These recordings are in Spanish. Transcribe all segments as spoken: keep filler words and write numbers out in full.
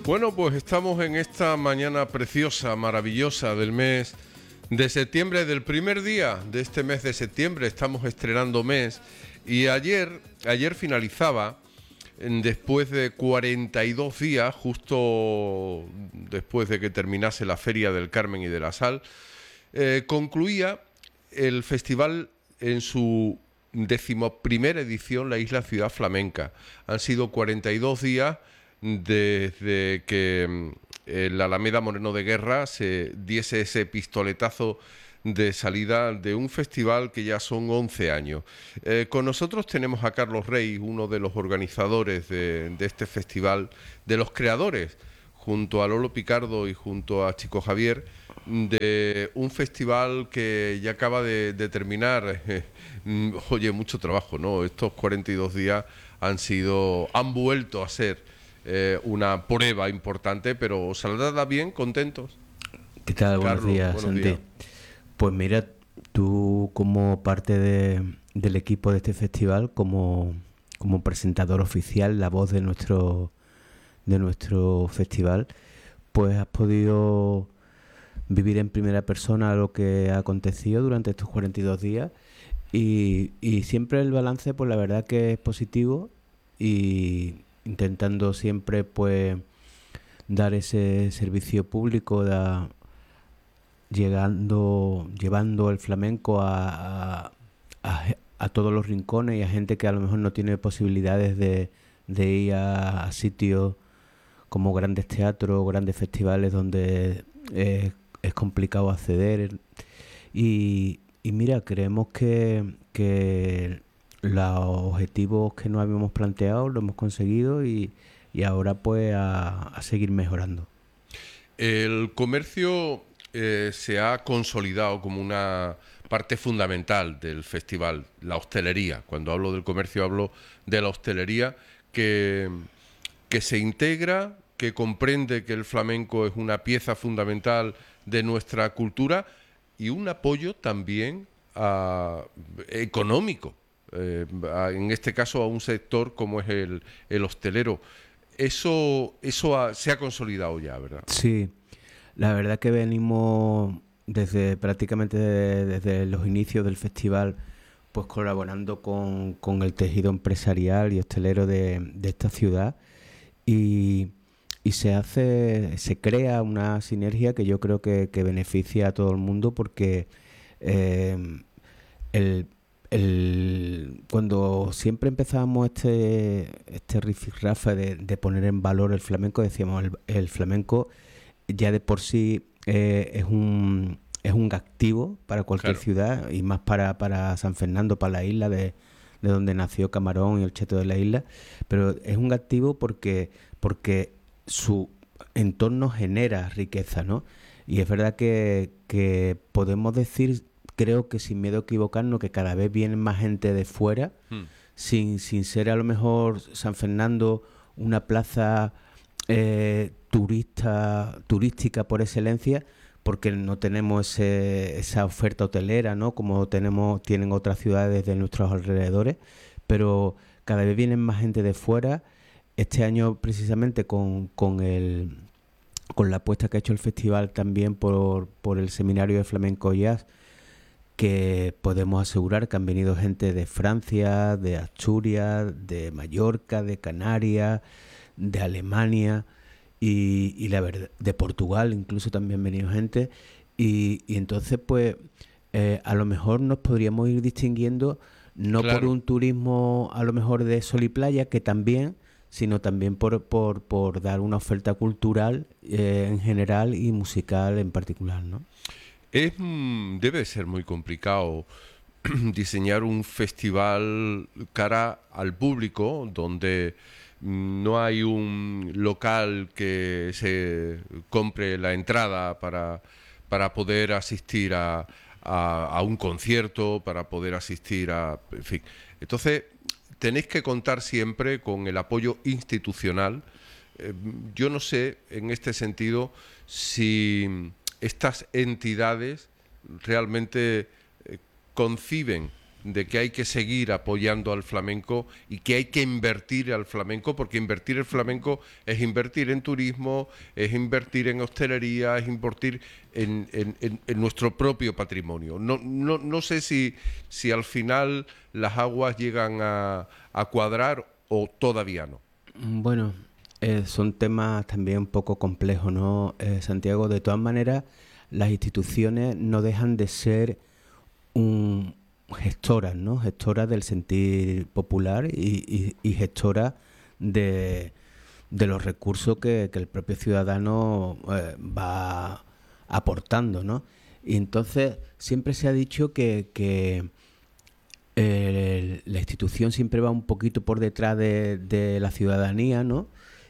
Bueno, pues estamos en esta mañana preciosa, maravillosa del mes de septiembre, del primer día de este mes de septiembre. Estamos estrenando mes y ayer, ayer finalizaba, después de cuarenta y dos días, justo después de que terminase la Feria del Carmen y de la Sal, eh, concluía el festival en su decimoprimera edición, la Isla Ciudad Flamenca. Han sido cuarenta y dos días desde que el Alameda Moreno de Guerra se diese ese pistoletazo de salida de un festival que ya son once años. Eh, con nosotros tenemos a Carlos Rey, uno de los organizadores de, de este festival, de los creadores, junto a Lolo Picardo y junto a Chico Javier, de un festival que ya acaba de, de terminar. Eh, oye, mucho trabajo, ¿no? Estos cuarenta y dos días han sido, han vuelto a ser Eh, una prueba importante, pero ¿saldrá bien? ¿Contentos? ¿Qué tal? Carlos, buenos días, buenos Santi. días. Pues mira, tú como parte de, del equipo de este festival, como, como presentador oficial, la voz de nuestro, de nuestro festival, pues has podido vivir en primera persona lo que ha acontecido durante estos cuarenta y dos días y, y siempre el balance, pues la verdad que es positivo y intentando siempre pues dar ese servicio público, da, llegando, llevando el flamenco a, a, a, a todos los rincones y a gente que a lo mejor no tiene posibilidades de, de ir a, a sitios como grandes teatros, grandes festivales donde es, es complicado acceder. Y, y mira, creemos que, que los objetivos que nos habíamos planteado lo hemos conseguido y, y ahora pues a, a seguir mejorando. El comercio eh, se ha consolidado como una parte fundamental del festival, la hostelería. Cuando hablo del comercio hablo de la hostelería que, que se integra, que comprende que el flamenco es una pieza fundamental de nuestra cultura y un apoyo también a, económico. Eh, en este caso a un sector como es el, el hostelero. Eso, eso ha, se ha consolidado ya, ¿verdad? Sí, la verdad que venimos desde prácticamente de- desde los inicios del festival pues colaborando con, con el tejido empresarial y hostelero de, de esta ciudad y, y se hace, se crea una sinergia que yo creo que, que beneficia a todo el mundo porque eh, el, el- cuando siempre empezábamos este, este rifirrafe de, de poner en valor el flamenco, decíamos el, el flamenco ya de por sí eh, es un es un activo para cualquier Claro. ciudad y más para, para San Fernando, para la isla de, de donde nació Camarón y el cheto de la isla, pero es un activo porque porque su entorno genera riqueza, ¿no? Y es verdad que, que podemos decir, creo que sin miedo a equivocarnos, que cada vez viene más gente de fuera, Hmm. sin, sin ser a lo mejor San Fernando una plaza eh, turista, turística por excelencia, porque no tenemos ese, esa oferta hotelera, ¿no? Como tenemos, tienen otras ciudades de nuestros alrededores, pero cada vez vienen más gente de fuera. Este año precisamente con, con el con la apuesta que ha hecho el festival también por, por el seminario de flamenco jazz, que podemos asegurar que han venido gente de Francia, de Asturias, de Mallorca, de Canarias, de Alemania y, y la verdad, de Portugal incluso también ha venido gente y, y entonces pues eh, a lo mejor nos podríamos ir distinguiendo no por Claro. un turismo a lo mejor de sol y playa, que también, sino también por, por, por dar una oferta cultural eh, en general y musical en particular, ¿no? Es, mm, debe ser muy complicado diseñar un festival cara al público donde mm, no hay un local que se compre la entrada para, para poder asistir a, a, a un concierto, para poder asistir a... En fin. Entonces, tenéis que contar siempre con el apoyo institucional. Eh, yo no sé, en este sentido, si estas entidades realmente eh, conciben de que hay que seguir apoyando al flamenco y que hay que invertir al flamenco, porque invertir el flamenco es invertir en turismo, es invertir en hostelería, es invertir en, en, en, en nuestro propio patrimonio. No, no, no sé si, si al final las aguas llegan a, a cuadrar o todavía no. Bueno, eh, son temas también un poco complejos, ¿no, eh, Santiago? De todas maneras, las instituciones no dejan de ser un, gestoras, ¿no? Gestoras del sentir popular y, y, y gestoras de, de los recursos que, que el propio ciudadano eh, va aportando, ¿no? Y entonces siempre se ha dicho que, que eh, la institución siempre va un poquito por detrás de, de la ciudadanía, ¿no?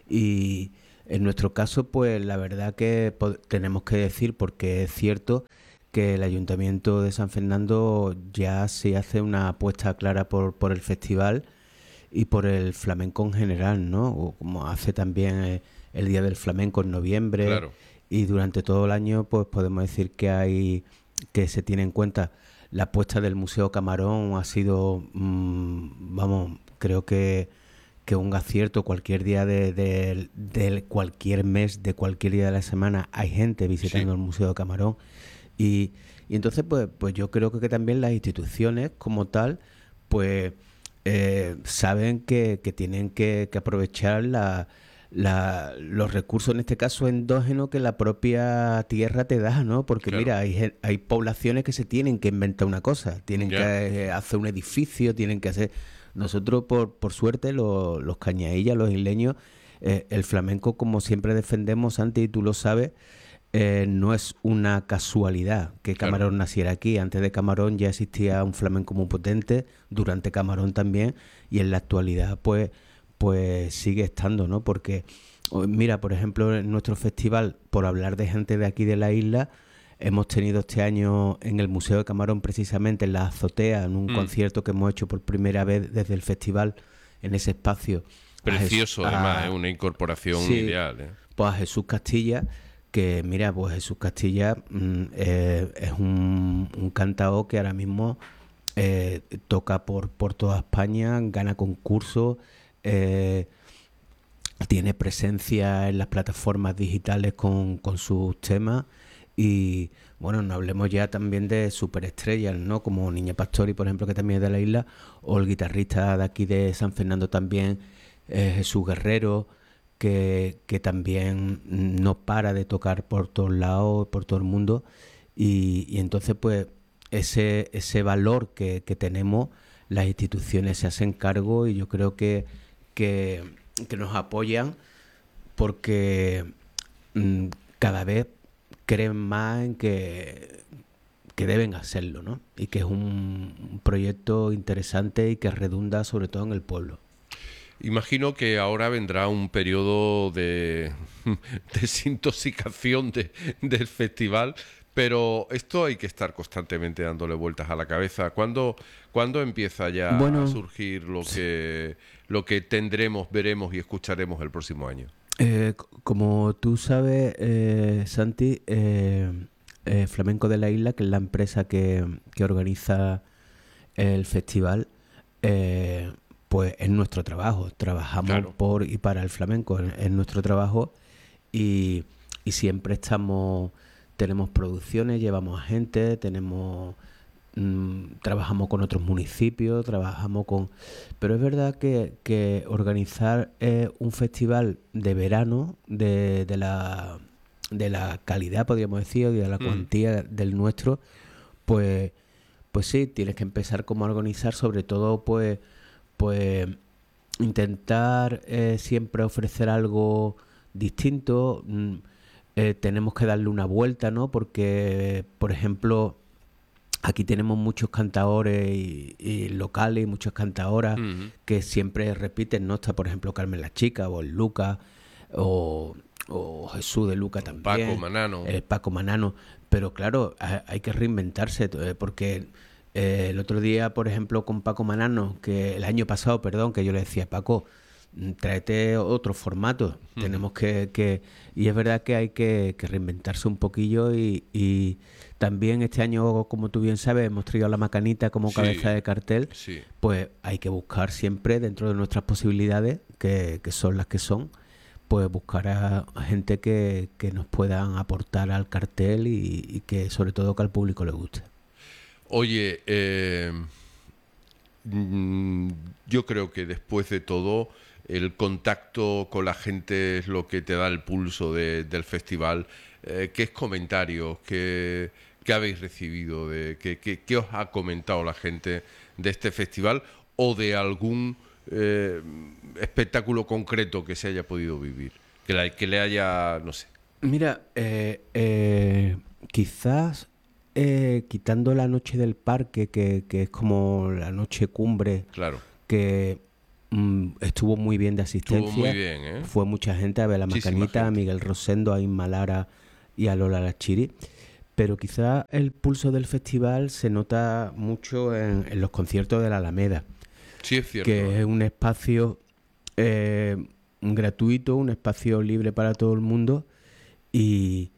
Y en nuestro caso, pues la verdad que tenemos que decir, porque es cierto, que el Ayuntamiento de San Fernando ya se hace una apuesta clara por, por el festival y por el flamenco en general, ¿no? O como hace también eh, el Día del Flamenco en noviembre. Claro. Y durante todo el año, pues podemos decir que hay que se tiene en cuenta la apuesta del Museo Camarón. Ha sido, mmm, vamos, creo que que un acierto. Cualquier día de, de, de cualquier mes, de cualquier día de la semana, hay gente visitando sí. el Museo Camarón. Y, y entonces, pues, pues yo creo que, que también las instituciones como tal, pues eh, saben que, que tienen que, que aprovechar la, la, los recursos, en este caso endógenos, que la propia tierra te da, ¿no? Porque claro. mira, hay, hay poblaciones que se tienen que inventar una cosa, tienen yeah. que hacer un edificio, tienen que hacer... Nosotros, por, por suerte, los, los cañaillas, los isleños, eh, el flamenco, como siempre defendemos, Santi, y tú lo sabes, Eh, no es una casualidad que Camarón claro. naciera aquí. Antes de Camarón ya existía un flamenco muy potente, durante Camarón también, y en la actualidad pues, pues sigue estando, ¿no? Porque, mira, por ejemplo, en nuestro festival, por hablar de gente de aquí de la isla, hemos tenido este año en el Museo de Camarón, precisamente en la azotea, en un mm. concierto que hemos hecho por primera vez desde el festival, en ese espacio. Precioso, a, además, es una incorporación sí, ideal. ¿eh? Pues a Jesús Castilla, que mira, pues Jesús Castilla mm, eh, es un, un cantao que ahora mismo eh, toca por, por toda España, gana concursos, eh, tiene presencia en las plataformas digitales con, con sus temas y, bueno, no hablemos ya también de superestrellas, ¿no? Como Niña Pastori, por ejemplo, que también es de la isla, o el guitarrista de aquí de San Fernando también, eh, Jesús Guerrero, Que, que también no para de tocar por todos lados, por todo el mundo, y, y entonces pues ese ese valor que, que tenemos, las instituciones se hacen cargo y yo creo que, que, que nos apoyan porque mmm, cada vez creen más en que, que deben hacerlo, ¿no? Y que es un, un proyecto interesante y que redunda sobre todo en el pueblo. Imagino que ahora vendrá un periodo de desintoxicación de, del festival, pero esto hay que estar constantemente dándole vueltas a la cabeza. ¿Cuándo, ¿cuándo empieza ya bueno, a surgir lo que, lo que tendremos, veremos y escucharemos el próximo año? Eh, como tú sabes, eh, Santi, eh, eh, Flamenco de la Isla, que es la empresa que, que organiza el festival, eh, pues es nuestro trabajo, trabajamos claro. por y para el flamenco, es nuestro trabajo y, y siempre estamos, tenemos producciones, llevamos a gente, tenemos mmm, trabajamos con otros municipios, trabajamos con... Pero es verdad que, que organizar eh, un festival de verano de, de, la, de la calidad, podríamos decir, de la cuantía mm. del nuestro, pues, pues sí, tienes que empezar como a organizar, sobre todo pues pues intentar eh, siempre ofrecer algo distinto. Mm, eh, tenemos que darle una vuelta, ¿no? Porque, por ejemplo, aquí tenemos muchos cantaores y, y locales y muchas cantadoras uh-huh. que siempre repiten, ¿no? Está, por ejemplo, Carmen la Chica o el Luca o, o Jesús de Luca también. Paco Manano. El Paco Manano. Pero claro, hay que reinventarse porque... Eh, el otro día, por ejemplo, con Paco Manano, que el año pasado, perdón, que yo le decía, Paco, tráete otros formatos. Mm. Tenemos que, que... Y es verdad que hay que, que reinventarse un poquillo y, y también este año, como tú bien sabes, hemos traído a la Macanita como Sí, cabeza de cartel. sí. Pues hay que buscar siempre dentro de nuestras posibilidades, que, que son las que son, pues buscar a gente que, que nos puedan aportar al cartel y, y que sobre todo que al público le guste. Oye, eh, mm, yo creo que después de todo el contacto con la gente es lo que te da el pulso de- del festival. Eh, ¿qué comentarios? ¿Qué, qué habéis recibido? De, qué, qué- qué os ha comentado la gente de este festival o de algún eh, espectáculo concreto que se haya podido vivir? Que, la- que le haya, no sé. Mira, eh, eh, quizás eh, quitando la noche del parque, que, que es como la noche cumbre, Claro, que mm, estuvo muy bien de estuvo muy asistencia, bien, ¿eh? fue mucha gente a ver a la Muchísima Macanita, a gente. Miguel Rosendo, a Inma Lara y a Lola Lachiri, pero quizás el pulso del festival se nota mucho en, en los conciertos de la Alameda, Sí, es cierto, que ¿eh? es un espacio eh, gratuito, un espacio libre para todo el mundo y,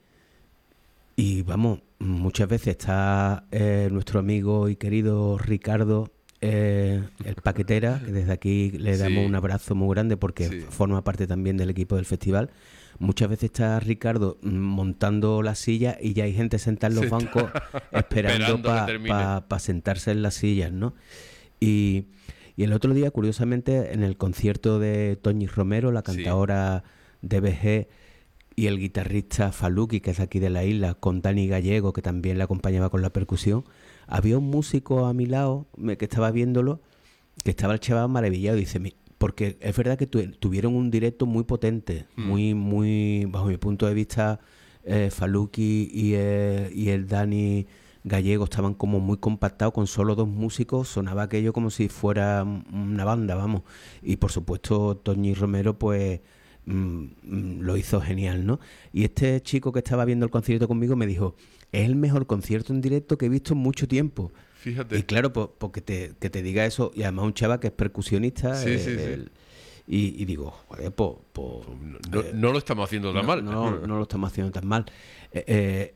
y vamos, muchas veces está eh, nuestro amigo y querido Ricardo, eh, el Paquetera, que desde aquí le damos un Sí, abrazo muy grande porque sí. forma parte también del equipo del festival. Muchas veces está Ricardo mm, montando la silla y ya hay gente sentada en Se los está bancos esperando esperando a que para termine. pa, pa sentarse en las sillas, ¿no? Y, y el otro día, curiosamente, en el concierto de Toñi Romero, la Sí, cantadora de B G, y el guitarrista Faluqui, que es de aquí de la isla, con Dani Gallego, que también le acompañaba con la percusión, había un músico a mi lado me- que estaba viéndolo, que estaba el chaval maravillado. Dice, "Mi-", porque es verdad que tu- tuvieron un directo muy potente, mm, muy, muy, bajo mi punto de vista, eh, Faluqui y, eh, y el Dani Gallego estaban como muy compactados con solo dos músicos, sonaba aquello como si fuera una banda, vamos. Y por supuesto, Toñi Romero, pues mm, mm, lo hizo genial, ¿no? Y este chico que estaba viendo el concierto conmigo me dijo, es el mejor concierto en directo que he visto en mucho tiempo. Y fíjate. claro, pues, porque te, que te diga eso, y además un chaval que es percusionista, Sí, sí, eh, sí. el- y, y digo, joder, pues, pues, Pues no, no- eh, no lo estamos haciendo tan no, mal. no, no lo estamos haciendo tan mal. Eh, eh,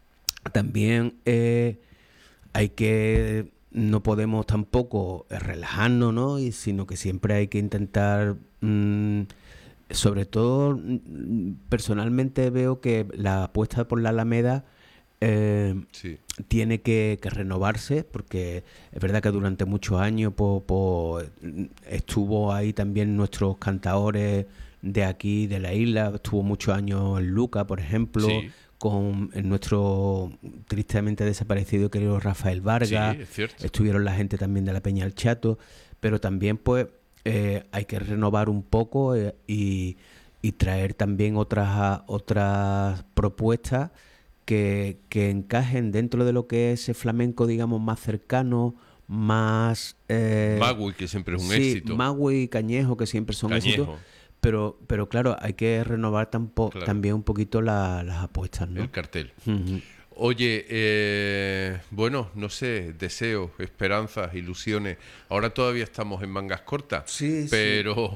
también eh, hay que, no podemos tampoco eh, relajarnos, ¿no? Y, sino que siempre hay que intentar, mm, sobre todo, mm, personalmente veo que la apuesta por la Alameda eh, Sí, tiene que, que renovarse, porque es verdad que durante muchos años po- po, mm, estuvo ahí también nuestros cantadores de aquí, de la isla, estuvo muchos años en Luca, por ejemplo, sí, con el nuestro tristemente desaparecido querido Rafael sí, Vargas, es cierto. estuvieron la gente también de la Peña del Chato, pero también pues eh, hay que renovar un poco eh, y, y traer también otras, otras propuestas que, que encajen dentro de lo que es ese flamenco, digamos, más cercano, más... eh, Magui, que siempre es un sí, éxito. Magui y Cañejo, que siempre son éxitos, Cañejo, pero, pero claro, hay que renovar tampo- claro, también un poquito la- las apuestas, el ¿no? cartel. Ujú. Oye, eh, bueno, no sé, deseos, esperanzas, ilusiones. Ahora todavía estamos en mangas cortas, Sí, sí. pero,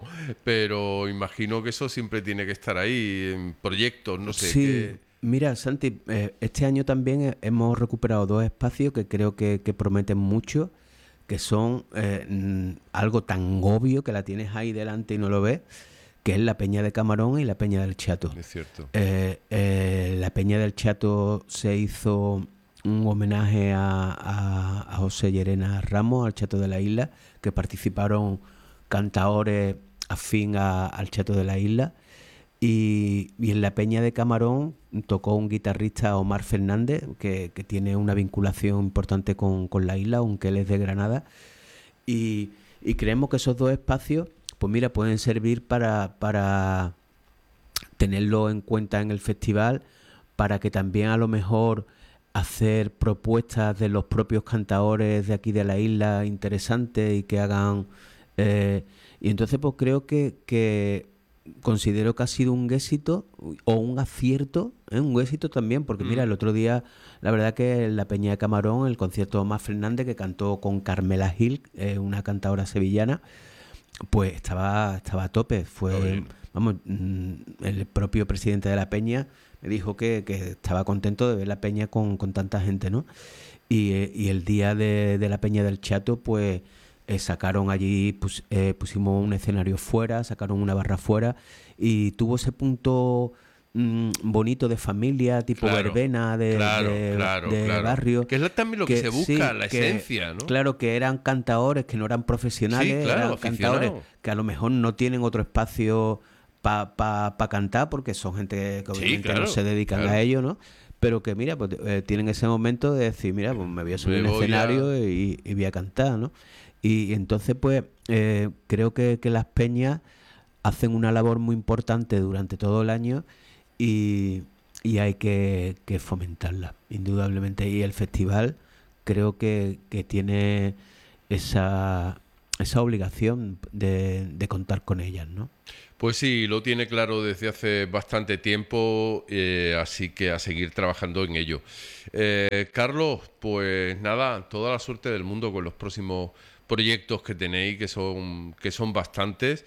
pero imagino que eso siempre tiene que estar ahí, en proyectos, no sé, Sí, qué. mira, Santi, eh, este año también eh, hemos recuperado dos espacios que creo que, que prometen mucho, que son eh, mm, algo tan obvio que la tienes ahí delante y no lo ves, que es la Peña de Camarón y la Peña del Chato. Es cierto. Eh, eh, la Peña del Chato se hizo un homenaje a, a- a José Llerena Ramos, al Chato de la Isla, que participaron cantaores afín a- al Chato de la Isla. Y, y en la Peña de Camarón tocó un guitarrista, Omar Fernández, que, que tiene una vinculación importante con, con la isla, aunque él es de Granada. Y, y creemos que esos dos espacios, pues mira, pueden servir para, para tenerlo en cuenta en el festival, para que también a lo mejor hacer propuestas de los propios cantadores de aquí de la isla interesantes y que hagan... eh, y entonces pues creo que, que considero que ha sido un éxito o un acierto, ¿eh? Un éxito también, porque mira, Mm, el otro día, la verdad que en la Peña de Camarón, el concierto de Omar Fernández, que cantó con Carmela Gil, eh, una cantadora sevillana, pues estaba, estaba a tope. Fue, vamos, el propio presidente de la Peña me dijo que, que estaba contento de ver la Peña con, con tanta gente, ¿no? Y, y el día de, de la Peña del Chato, pues eh, sacaron allí, pus, eh, pusimos un escenario fuera, sacaron una barra fuera y tuvo ese punto mmm, bonito de familia, tipo claro, verbena, de, claro, de, claro, de claro. barrio. Que es también lo que, que se busca, sí, la que, esencia, ¿no? Claro, que eran cantadores, que no eran profesionales, sí, claro, eran cantadores que a lo mejor no tienen otro espacio para pa, pa cantar, porque son gente que obviamente sí, claro, no se dedican claro. a ello, ¿no? Pero que, mira, pues eh, tienen ese momento de decir, mira, pues me voy a subir a un escenario a... y, y voy a cantar, ¿no? Y, y entonces, pues, eh, creo que, que las peñas hacen una labor muy importante durante todo el año y, y hay que, que fomentarla, indudablemente. Y el festival creo que, que tiene esa, esa obligación de, de contar con ellas, ¿no? Pues sí, lo tiene claro desde hace bastante tiempo, eh, así que a seguir trabajando en ello. Eh, Carlos, pues nada, toda la suerte del mundo con los próximos proyectos que tenéis, que son, que son bastantes.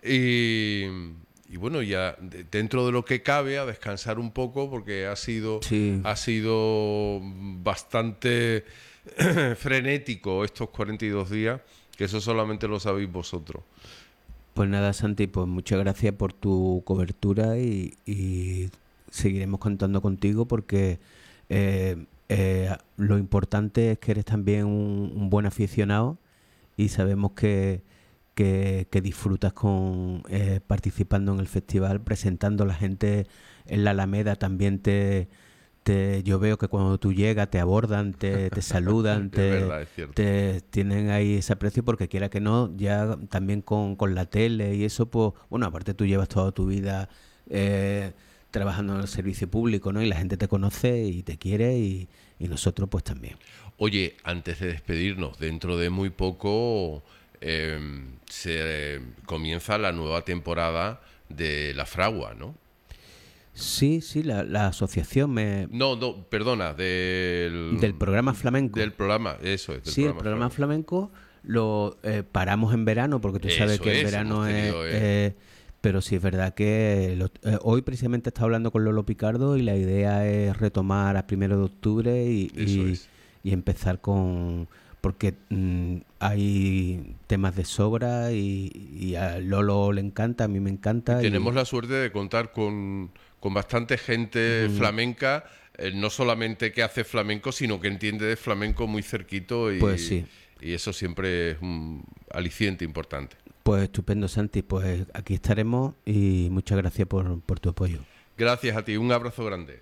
Y, y bueno, ya dentro de lo que cabe, a descansar un poco, porque ha sido, sí. ha sido bastante frenético estos cuarenta y dos días, que eso solamente lo sabéis vosotros. Pues nada, Santi, pues muchas gracias por tu cobertura y, y seguiremos contando contigo porque eh, eh, lo importante es que eres también un, un buen aficionado y sabemos que, que, que disfrutas con eh, participando en el festival, presentando a la gente en la Alameda. También te, te yo veo que cuando tú llegas te abordan, te, te saludan, te, verdad, te tienen ahí ese aprecio porque quiera que no, ya también con, con la tele y eso, pues bueno, aparte tú llevas toda tu vida eh, trabajando en el servicio público, ¿no? Y la gente te conoce y te quiere y, y nosotros pues también. Oye, antes de despedirnos, dentro de muy poco eh, se eh, comienza la nueva temporada de La Fragua, ¿no? Sí, sí, la, la asociación me... No, no, perdona, del... Del programa flamenco. Del programa, eso es. Del sí, programa el programa flamenco, flamenco lo eh, paramos en verano, porque tú sabes eso que es, en verano es... tenido, eh... Eh, pero sí es verdad que lo, eh, hoy precisamente estaba hablando con Lolo Picardo y la idea es retomar a primero de octubre y, y, y empezar con... Porque mmm, hay temas de sobra y, y a Lolo le encanta, a mí me encanta. Y y... tenemos la suerte de contar con... con bastante gente mm. flamenca, eh, no solamente que hace flamenco, sino que entiende de flamenco muy cerquito y, pues sí. y eso siempre es un aliciente importante. Pues estupendo, Santi, pues aquí estaremos y muchas gracias por, por tu apoyo. Gracias a ti, un abrazo grande.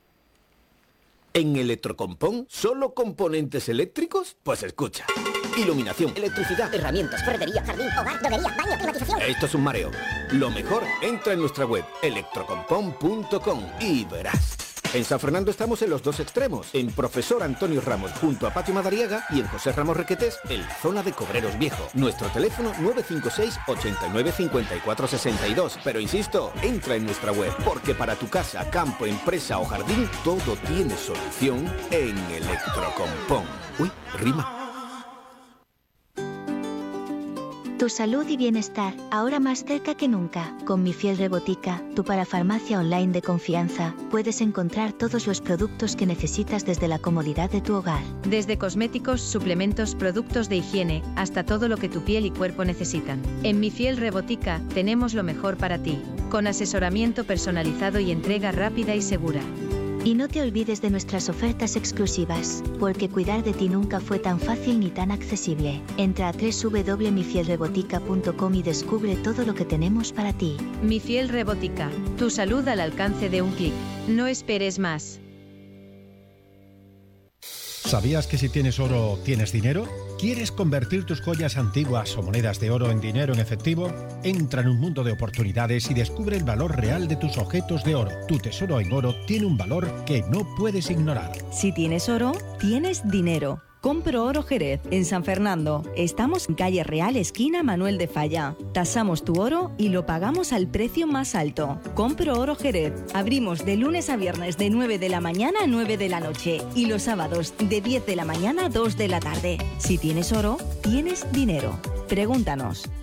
¿En Electrocompón solo componentes eléctricos? Pues escucha. Iluminación, electricidad, herramientas, ferretería, jardín, hogar, droguería, baño, climatización. Esto es un mareo. Lo mejor, entra en nuestra web electrocompón punto com y verás. En San Fernando estamos en los dos extremos, en Profesor Antonio Ramos junto a Patio Madariaga y en José Ramos Requetés en la zona de Cobreros Viejo. Nuestro teléfono nueve cinco seis, ocho nueve, cinco cuatro seis dos. Pero insisto, entra en nuestra web, porque para tu casa, campo, empresa o jardín, todo tiene solución en Electrocompón. Uy, rima. Tu salud y bienestar, ahora más cerca que nunca. Con Mi Fiel Rebotica, tu parafarmacia online de confianza, puedes encontrar todos los productos que necesitas desde la comodidad de tu hogar. Desde cosméticos, suplementos, productos de higiene, hasta todo lo que tu piel y cuerpo necesitan. En Mi Fiel Rebotica, tenemos lo mejor para ti, con asesoramiento personalizado y entrega rápida y segura. Y no te olvides de nuestras ofertas exclusivas, porque cuidar de ti nunca fue tan fácil ni tan accesible. Entra a doble u doble u doble u punto mi fiel rebotica punto com y descubre todo lo que tenemos para ti. Mi Fiel Rebotica, tu salud al alcance de un clic. No esperes más. ¿Sabías que si tienes oro, tienes dinero? ¿Quieres convertir tus joyas antiguas o monedas de oro en dinero en efectivo? Entra en un mundo de oportunidades y descubre el valor real de tus objetos de oro. Tu tesoro en oro tiene un valor que no puedes ignorar. Si tienes oro, tienes dinero. Compro Oro Jerez, en San Fernando. Estamos en calle Real, esquina Manuel de Falla. Tasamos tu oro y lo pagamos al precio más alto. Compro Oro Jerez. Abrimos de lunes a viernes de nueve de la mañana a nueve de la noche y los sábados de diez de la mañana a dos de la tarde. Si tienes oro, tienes dinero. Pregúntanos.